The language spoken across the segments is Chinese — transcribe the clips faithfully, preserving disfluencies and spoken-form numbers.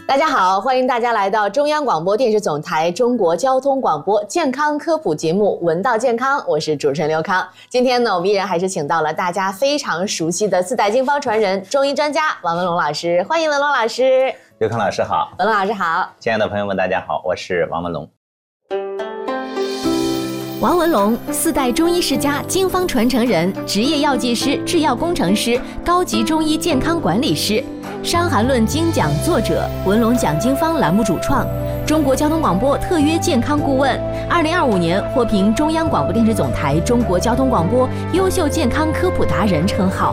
大家好，欢迎大家来到中央广播电视总台中国交通广播健康科普节目《闻道健康》，我是主持人刘康。今天呢，我们依然还是请到了大家非常熟悉的四代经方传人、中医专家王文龙老师，欢迎文龙老师。 刘康老师好， 文龙老师好， 亲爱的朋友们，大家好，我是王文龙。 王文龙，四代中医世家、经方传承人，职业药剂师、制药工程师，高级中医健康管理师，《伤寒论》精讲作者，文龙讲经方栏目主创，中国交通广播特约健康顾问，二零二五年获评中央广播电视总台中国交通广播优秀健康科普达人称号。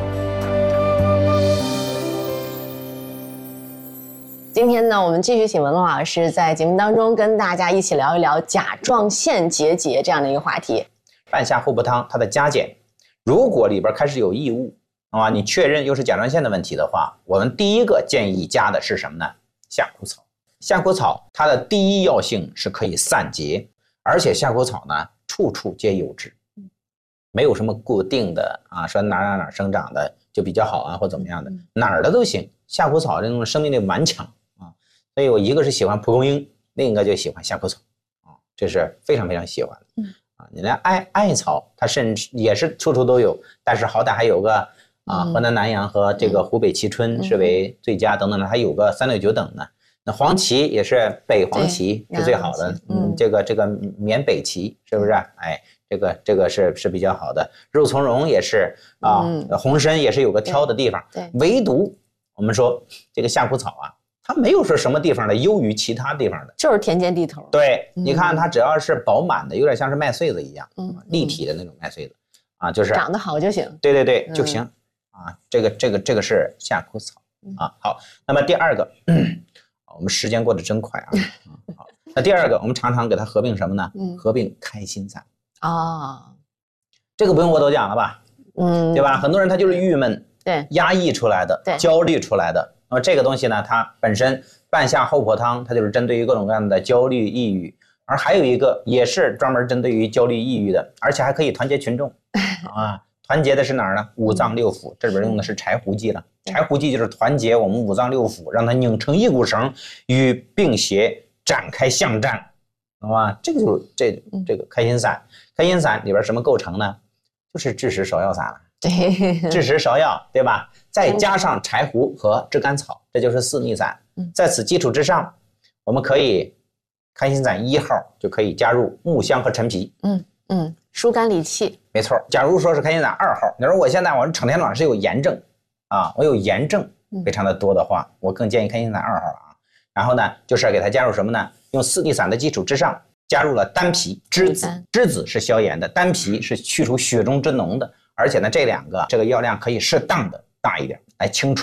今天呢，我们继续请文龙老师在节目当中跟大家一起聊一聊甲状腺结节这样的一个话题。 半夏厚朴汤它的加减，如果里边开始有异物啊，你确认又是甲状腺的问题的话，我们第一个建议加的是什么呢？夏枯草。夏枯草它的第一药性是可以散结，而且夏枯草呢处处皆有之，没有什么固定的啊，说哪哪哪生长的就比较好啊，或怎么样的，哪儿的都行。夏枯草这种生命力蛮强。所以我一个是喜欢蒲公英，另一个就喜欢夏枯草啊，这是非常非常喜欢的。嗯啊，你连艾艾草，它甚至也是处处都有，但是好歹还有个啊，河南南阳和这个湖北蕲春是为最佳等等的，还有个三六九等呢。那黄芪也是北黄芪是最好的，嗯，这个这个缅北芪是不是？哎，这个这个是是比较好的。肉苁蓉也是啊，红参也是有个挑的地方，对，唯独我们说这个夏枯草啊。它没有说什么地方的优于其他地方的， 就是田间地头。 对，嗯、你看它只要是饱满的，有点像是麦穗子一样，嗯，立体的那种麦穗子，啊，就是长得好就行。 对对对，就行、嗯、啊。这个这个这个是夏枯草啊。好，那么第二个，嗯、我们时间过得真快啊。好，那第二个我们常常给它合并什么呢？嗯、合并开心散啊、哦。这个不用我多讲了吧？嗯，对吧？很多人他就是郁闷，对，压抑出来的，对，焦虑出来的。那么这个东西呢，它本身半夏厚朴汤，它就是针对于各种各样的焦虑、抑郁，而还有一个也是专门针对于焦虑、抑郁的，而且还可以团结群众啊。团结的是哪儿呢？五脏六腑，这里边用的是柴胡剂了。柴胡剂就是团结我们五脏六腑，让它拧成一股绳，与病邪展开巷战，好吧？这个就是这这个开心散。开心散里边什么构成呢？就是枳实芍药散了。对，枳实芍药，对吧？再加上柴胡和炙甘草，这就是四逆散。在此基础之上，我们可以开心散一号就可以加入木香和陈皮。 嗯嗯，疏肝理气。没错。 假如说是开心散二号，你说我现在我成天老是有炎症啊，我有炎症非常的多的话，我更建议开心散二号啊。然后呢，就是给它加入什么呢？用四逆散的基础之上，加入了丹皮、栀子。栀子是消炎的，丹皮是去除血中之脓的。而且呢，这两个这个药量可以适当的大一点，来清除